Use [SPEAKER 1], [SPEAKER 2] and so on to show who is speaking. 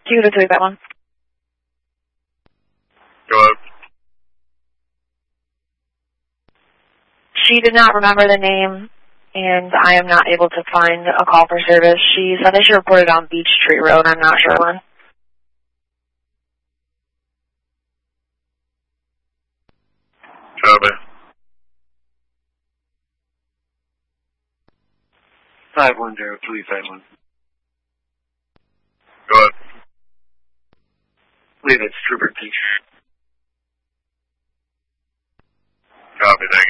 [SPEAKER 1] 2-3-1.
[SPEAKER 2] Go ahead.
[SPEAKER 1] She did not remember the name, and I am not able to find a call for service. She said that she reported on Beach Tree Road. I'm not sure when.
[SPEAKER 2] Copy.
[SPEAKER 3] 510, please, 51.
[SPEAKER 2] Go ahead.
[SPEAKER 3] I believe it's Trooper Peach.
[SPEAKER 2] Copy, thank you.